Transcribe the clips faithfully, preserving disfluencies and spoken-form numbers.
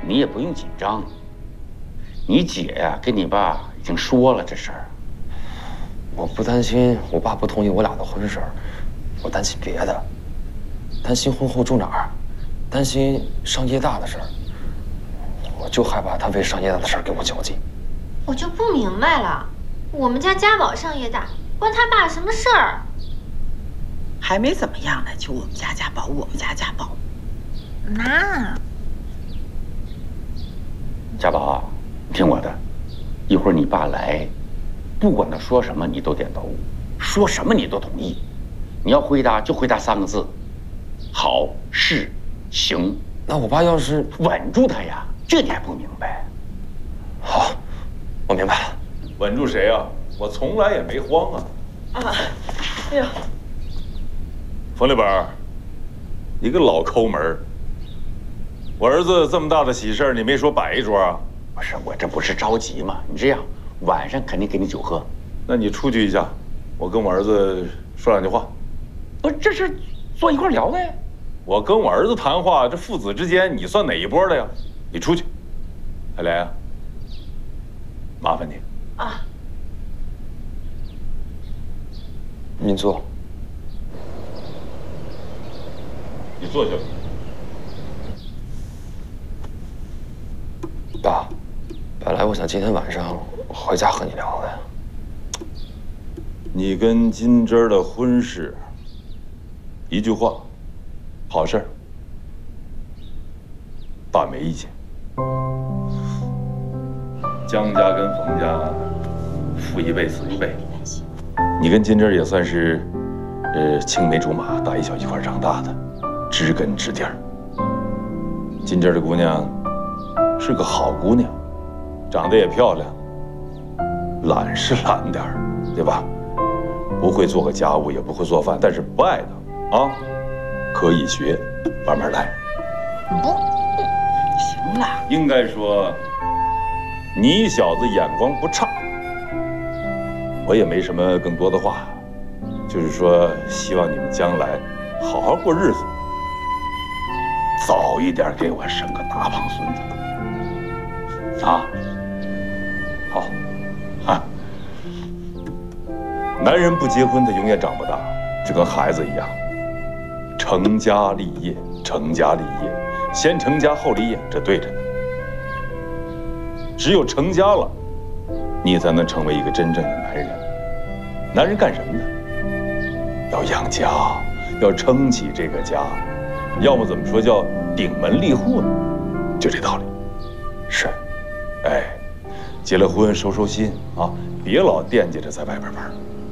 你也不用紧张。你姐呀，跟你爸已经说了这事儿。 我不担心我爸不同意我俩的婚事儿，我担心别的，担心婚后住哪儿，担心上夜大的事儿。我就害怕他为上夜大的事儿给我较劲。 我就不明白了，我们家家宝上夜大，关他爸什么事儿？ 还没怎么样呢，就我们家家宝，我们家家宝。 那家宝，你听我的，一会儿你爸来，不管他说什么，你都点头；说什么你都同意。你要回答就回答三个字：好、是、行。 那我爸要是稳住他呀，这你还不明白？ 好，我明白了。 稳住谁啊？我从来也没慌啊！ 啊，哎呦， 冯立本，你个老抠门！我儿子这么大的喜事儿，你没说摆一桌啊？ 不是，我这不是着急吗？你这样，晚上肯定给你酒喝。 那你出去一下，我跟我儿子说两句话。 不是，这是坐一块聊的呀。 我跟我儿子谈话，这父子之间，你算哪一波的呀？你出去，海莲啊，麻烦你啊。 您坐。 你坐下吧。 爸，本来我想今天晚上回家和你聊的。 你跟金枝的婚事，一句话，好事儿，爸没意见。江家跟冯家，父一辈子一辈，你跟金枝也算是，呃，青梅竹马，打一小一块长大的，知根知底儿。金枝的姑娘是个好姑娘，长得也漂亮，懒是懒点儿，对吧？不会做个家务，也不会做饭，但是不爱她啊，可以学，慢慢来。 不，行了。 应该说，你小子眼光不差。我也没什么更多的话，就是说，希望你们将来好好过日子，早一点给我生个大胖孙子。啊，好，啊。男人不结婚，他永远长不大，就跟孩子一样，成家立业，成家立业，先成家后立业，这对着呢。只有成家了，你才能成为一个真正的男人。男人干什么呢？要养家，要撑起这个家，要么怎么说叫顶门立户呢？就这道理。 是， 哎，结了婚收收心啊，别老惦记着在外边玩。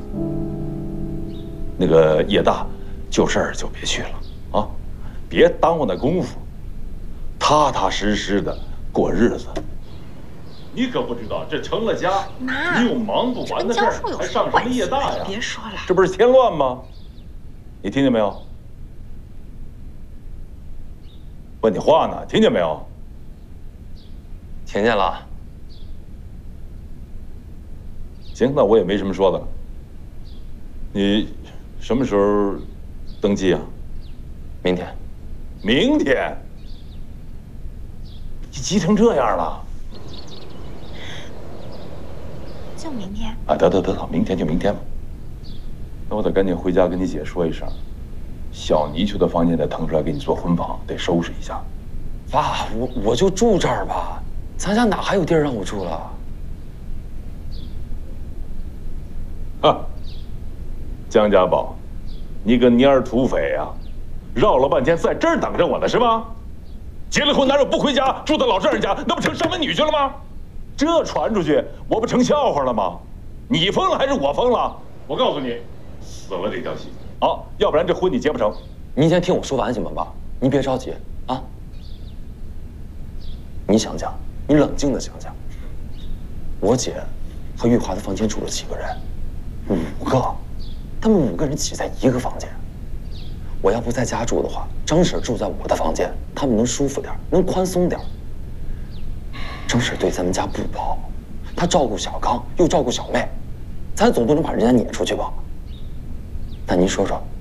那个夜大，就事儿就别去了啊，别耽误那功夫，踏踏实实的过日子。你可不知道，这成了家，你有忙不完的事儿，还上什么夜大呀？ 别说了， 这不是添乱吗？你听见没有？问你话呢，听见没有？ 听见了。 行，那我也没什么说的了。你什么时候登记啊？ 明天。 明天？你急成这样了？ 就明天。 啊，得得得得，明天就明天吧。那我得赶紧回家跟你姐说一声，小泥鳅的房间得腾出来给你做婚房，得收拾一下。 爸，我我就住这儿吧，咱家哪还有地儿让我住了？ 哈，江家宝，你个蔫儿土匪呀、啊，绕了半天在这儿等着我呢是吧？结了婚哪有不回家住到老丈人家？那不成上门女婿了吗？这传出去，我不成笑话了吗？你疯了还是我疯了？我告诉你，死了这条心啊！要不然这婚你结不成。 您先听我说完行吗，爸？您别着急啊。你想想，你冷静的想想，我姐和玉华的房间住了几个人？五个，他们五个人挤在一个房间。我要不在家住的话，张婶住在我的房间，他们能舒服点，能宽松点。张婶对咱们家不薄，她照顾小刚又照顾小妹，咱总不能把人家撵出去吧？那您说说，